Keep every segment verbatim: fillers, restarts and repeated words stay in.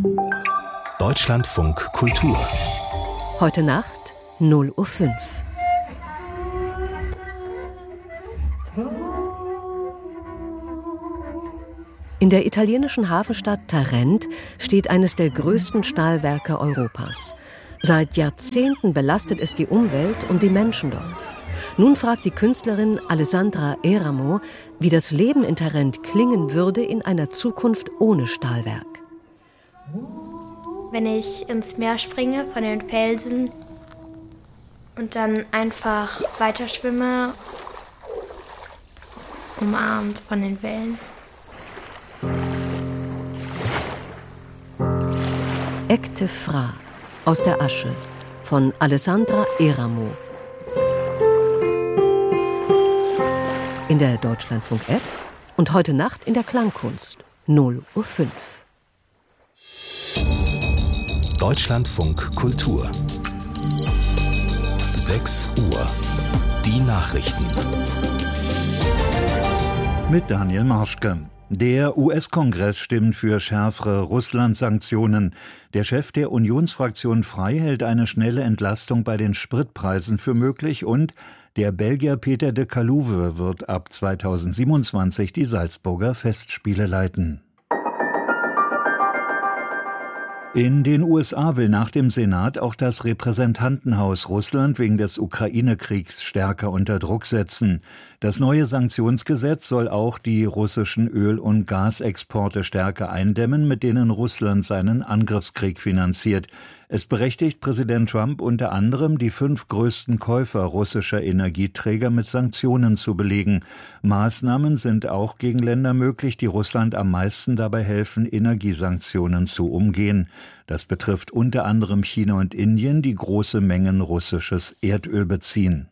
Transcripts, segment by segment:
Deutschlandfunk Kultur. Heute Nacht null Uhr fünf. In der italienischen Hafenstadt Tarent steht eines der größten Stahlwerke Europas. Seit Jahrzehnten belastet es die Umwelt und die Menschen dort. Nun fragt die Künstlerin Alessandra Eramo, wie das Leben in Tarent klingen würde in einer Zukunft ohne Stahlwerk. Wenn ich ins Meer springe von den Felsen und dann einfach weiterschwimme, umarmt von den Wellen. Ekte Fra aus der Asche von Alessandra Eramo. In der Deutschlandfunk-App und heute Nacht in der Klangkunst null Uhr fünf. Deutschlandfunk Kultur. sechs Uhr. Die Nachrichten. Mit Daniel Marschke. Der U S-Kongress stimmt für schärfere Russland-Sanktionen. Der Chef der Unionsfraktion Frei hält eine schnelle Entlastung bei den Spritpreisen für möglich und der Belgier Peter de Caluwe wird ab zweitausendsiebenundzwanzig die Salzburger Festspiele leiten. In den U S A will nach dem Senat auch das Repräsentantenhaus Russland wegen des Ukraine-Kriegs stärker unter Druck setzen. Das neue Sanktionsgesetz soll auch die russischen Öl- und Gasexporte stärker eindämmen, mit denen Russland seinen Angriffskrieg finanziert. Es berechtigt Präsident Trump unter anderem, die fünf größten Käufer russischer Energieträger mit Sanktionen zu belegen. Maßnahmen sind auch gegen Länder möglich, die Russland am meisten dabei helfen, Energiesanktionen zu umgehen. Das betrifft unter anderem China und Indien, die große Mengen russisches Erdöl beziehen.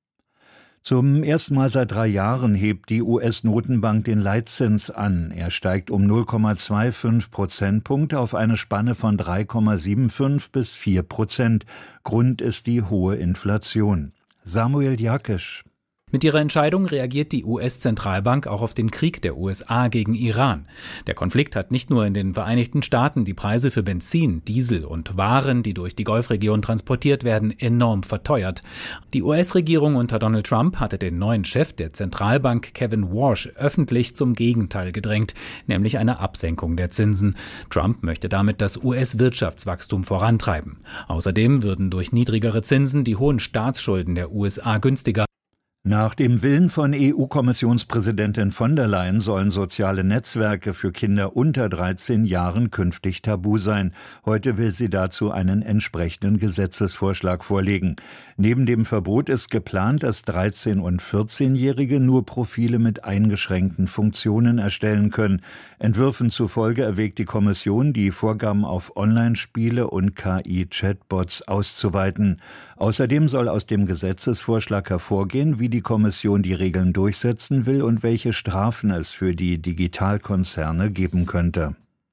Zum ersten Mal seit drei Jahren hebt die U S-Notenbank den Leitzins an. Er steigt um null Komma fünfundzwanzig Prozentpunkte auf eine Spanne von drei Komma fünfundsiebzig bis vier Prozent. Grund ist die hohe Inflation. Samuel Jakisch. Mit ihrer Entscheidung reagiert die U S-Zentralbank auch auf den Krieg der U S A gegen Iran. Der Konflikt hat nicht nur in den Vereinigten Staaten die Preise für Benzin, Diesel und Waren, die durch die Golfregion transportiert werden, enorm verteuert. Die U S-Regierung unter Donald Trump hatte den neuen Chef der Zentralbank, Kevin Warsh, öffentlich zum Gegenteil gedrängt, nämlich eine Absenkung der Zinsen. Trump möchte damit das U S-Wirtschaftswachstum vorantreiben. Außerdem würden durch niedrigere Zinsen die hohen Staatsschulden der U S A günstiger. Nach dem Willen von E U-Kommissionspräsidentin von der Leyen sollen soziale Netzwerke für Kinder unter dreizehn Jahren künftig tabu sein. Heute will sie dazu einen entsprechenden Gesetzesvorschlag vorlegen. Neben dem Verbot ist geplant, dass dreizehn- und vierzehnjährige nur Profile mit eingeschränkten Funktionen erstellen können. Entwürfen zufolge erwägt die Kommission, die Vorgaben auf Online-Spiele und K I-Chatbots auszuweiten. Außerdem soll aus dem Gesetzesvorschlag hervorgehen, wie die Kommission die Regeln durchsetzen will und welche Strafen es für die Digitalkonzerne geben könnte.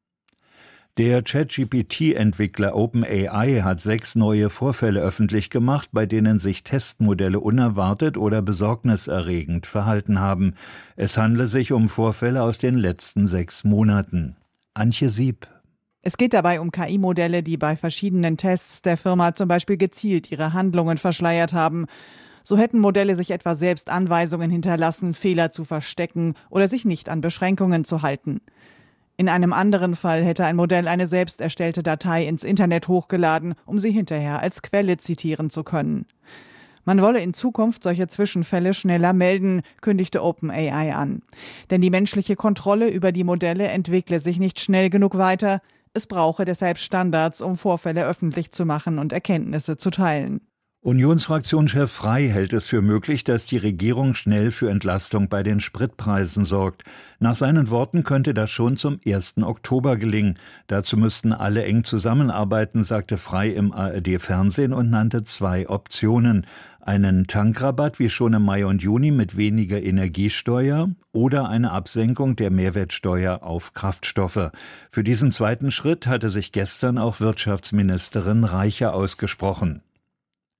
Der ChatGP T-Entwickler OpenAI hat sechs neue Vorfälle öffentlich gemacht, bei denen sich Testmodelle unerwartet oder besorgniserregend verhalten haben. Es handle sich um Vorfälle aus den letzten sechs Monaten. Antje Sieb. Es geht dabei um K I-Modelle, die bei verschiedenen Tests der Firma zum Beispiel gezielt ihre Handlungen verschleiert haben. So hätten Modelle sich etwa selbst Anweisungen hinterlassen, Fehler zu verstecken oder sich nicht an Beschränkungen zu halten. In einem anderen Fall hätte ein Modell eine selbst erstellte Datei ins Internet hochgeladen, um sie hinterher als Quelle zitieren zu können. Man wolle in Zukunft solche Zwischenfälle schneller melden, kündigte OpenAI an. Denn die menschliche Kontrolle über die Modelle entwickle sich nicht schnell genug weiter. Es brauche deshalb Standards, um Vorfälle öffentlich zu machen und Erkenntnisse zu teilen. Unionsfraktionschef Frei hält es für möglich, dass die Regierung schnell für Entlastung bei den Spritpreisen sorgt. Nach seinen Worten könnte das schon zum ersten Oktober gelingen. Dazu müssten alle eng zusammenarbeiten, sagte Frei im A R D-Fernsehen und nannte zwei Optionen. Einen Tankrabatt wie schon im Mai und Juni mit weniger Energiesteuer oder eine Absenkung der Mehrwertsteuer auf Kraftstoffe. Für diesen zweiten Schritt hatte sich gestern auch Wirtschaftsministerin Reiche ausgesprochen.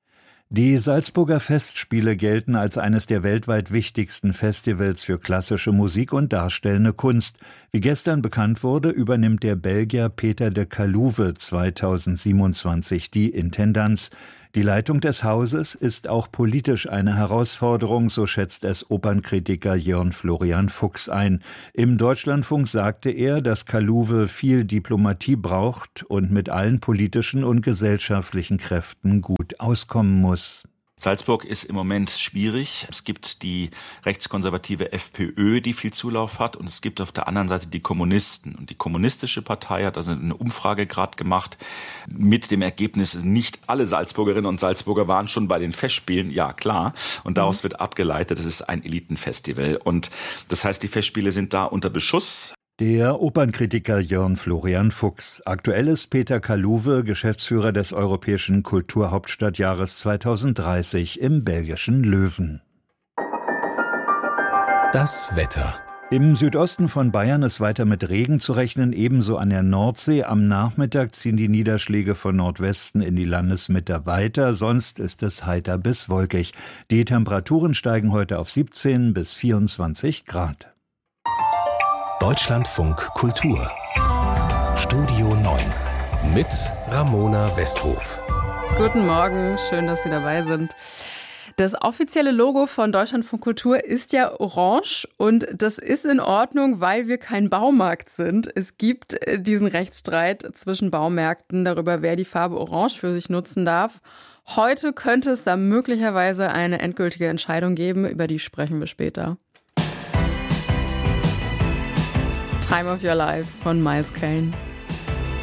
Die Salzburger Festspiele gelten als eines der weltweit wichtigsten Festivals für klassische Musik und darstellende Kunst. Wie gestern bekannt wurde, übernimmt der Belgier Peter de Caluwe zweitausendsiebenundzwanzig die Intendanz. Die Leitung des Hauses ist auch politisch eine Herausforderung, so schätzt es Opernkritiker Jörn Florian Fuchs ein. Im Deutschlandfunk sagte er, dass Caluwe viel Diplomatie braucht und mit allen politischen und gesellschaftlichen Kräften gut auskommen muss. Salzburg ist im Moment schwierig. Es gibt die rechtskonservative FPÖ, die viel Zulauf hat, und es gibt auf der anderen Seite die Kommunisten. Und die kommunistische Partei hat also eine Umfrage gerade gemacht mit dem Ergebnis, nicht alle Salzburgerinnen und Salzburger waren schon bei den Festspielen. Ja, klar. Und daraus wird abgeleitet, es ist ein Elitenfestival. Und das heißt, die Festspiele sind da unter Beschuss. Der Opernkritiker Jörn Florian Fuchs. Aktuell ist Peter Caluwe Geschäftsführer des Europäischen Kulturhauptstadtjahres zweitausenddreißig im belgischen Löwen. Das Wetter. Im Südosten von Bayern ist weiter mit Regen zu rechnen, ebenso an der Nordsee. Am Nachmittag ziehen die Niederschläge von Nordwesten in die Landesmitte weiter, sonst ist es heiter bis wolkig. Die Temperaturen steigen heute auf siebzehn bis vierundzwanzig Grad. Deutschlandfunk Kultur. Studio neun mit Ramona Westhof. Guten Morgen, schön, dass Sie dabei sind. Das offizielle Logo von Deutschlandfunk Kultur ist ja orange und das ist in Ordnung, weil wir kein Baumarkt sind. Es gibt diesen Rechtsstreit zwischen Baumärkten darüber, wer die Farbe orange für sich nutzen darf. Heute könnte es da möglicherweise eine endgültige Entscheidung geben, über die sprechen wir später. Time of Your Life von Miles Kane.